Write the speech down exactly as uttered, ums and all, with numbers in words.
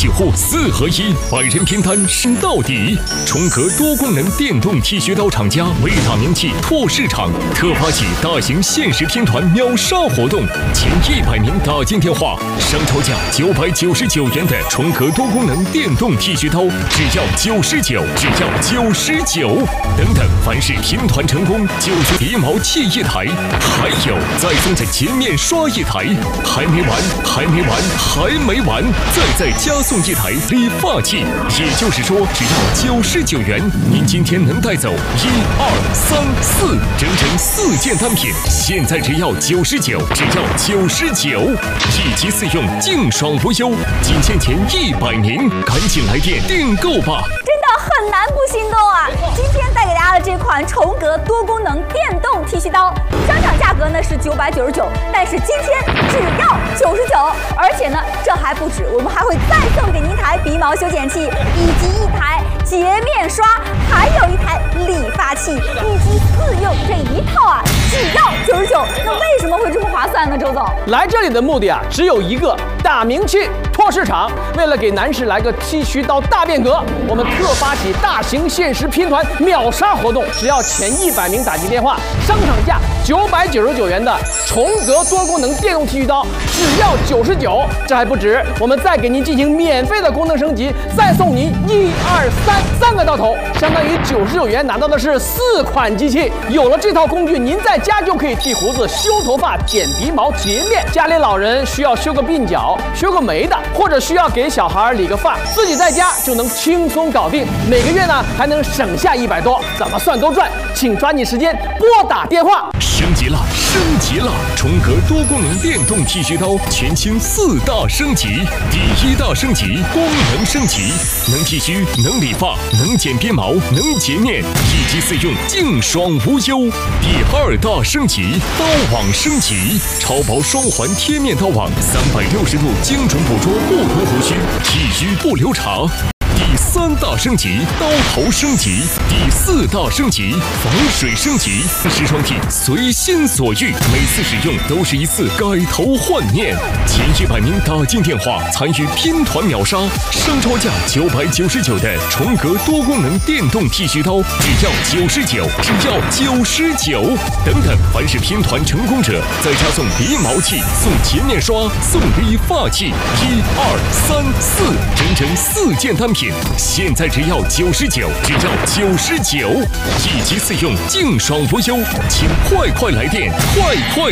几乎四合一，百人拼单升到底。重格多功能电动剃须刀厂家为打名气拓市场，特发起大型限时拼团秒杀活动，前一百名打进电话，上超价九百九十九元的重格多功能电动剃须刀，只要九十九，只要九十九。等等，凡是拼团成功，就送鼻毛器一台，还有再送这洁面刷一台，还没完，还没完，还没完，再再加送一台理发器。也就是说，只要九十九元，您今天能带走一二三四，整整四件单品。现在只要九十九，只要九十九，一机四用，净爽无忧。仅限前一百名，赶紧来电订购吧！ 真的很难不心动啊！今天带给大家的这款重格多功能电动剃须刀，商场价格呢是九百九十九，但是今天只要九十九，而且呢这还不止，我们还会再送给您一台鼻毛修剪器，以及一台洁面刷，还有一台理发器，一机四用这一套啊，只要九十九。那为什么会这么划算呢？周总， 来这里的目的啊，只有一个，打名气。拓市场为了给男士来个剃须刀大变革，我们特发起大型限时拼团秒杀活动，只要前一百名打进电话，商场价九百九十九元的重格多功能电动剃须刀只要九十九。这还不止，我们再给您进行免费的功能升级，再送您一二三三个刀头，相当于九十九元拿到的是四款机器。有了这套工具，您在家就可以剃胡子、修头发、剪鼻毛、洁面。家里老人需要修个鬓角、修个眉的，或者需要给小孩理个发，自己在家就能轻松搞定。每个月呢还能省下一百多，怎么算都赚。请抓紧时间拨打电话。 升级了，升级了！重格多功能电动剃须刀全新四大升级。第一大升级，功能升级，能剃须，能理发，能剪鼻毛，能洁面，一机四用，净爽无忧。第二大升级，刀网升级，超薄双环贴面刀网，三百六十度精准捕捉不同胡须，剃须不留长。第三大升级，刀头升级；第四大升级，防水升级。时装剃随心所欲，每次使用都是一次改头换面。前一百名打进电话参与拼团秒杀，商超价九百九十九的重格多功能电动剃须刀，只要九十九，只要九十九。等等，凡是拼团成功者，再加送鼻毛器、送洁面刷、送理发器，一二三四，整整四件单品。现在只要九十九，只要九十九，一机四用，净爽无忧，请快快来电，快快